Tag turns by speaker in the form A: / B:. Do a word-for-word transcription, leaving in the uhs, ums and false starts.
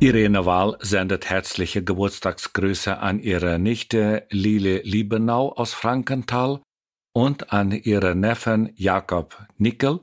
A: Irene Wahl sendet herzliche Geburtstagsgrüße an ihre Nichte Lile Liebenau aus Frankenthal und an ihren Neffen Jakob Nickel